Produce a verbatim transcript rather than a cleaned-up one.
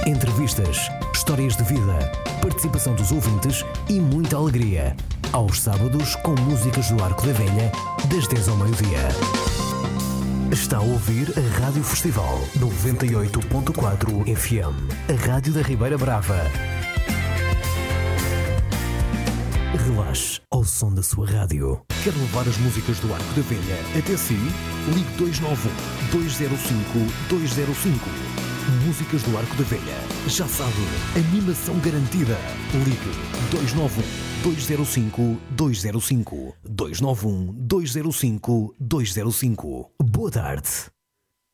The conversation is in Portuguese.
Entrevistas, histórias de vida, participação dos ouvintes e muita alegria. Aos sábados, com músicas do Arco da Velha, das dez ao meio-dia. Está a ouvir a Rádio Festival noventa e oito ponto quatro F M, a Rádio da Ribeira Brava. Relaxe ao som da sua rádio. Quer levar as músicas do Arco da Velha até si? Ligue dois nove um, dois zero cinco, dois zero cinco. Músicas do Arco da Velha. Já sabe, animação garantida. Ligue dois nove um, dois zero cinco, dois zero cinco. dois nove um, dois zero cinco, dois zero cinco. Boa tarde.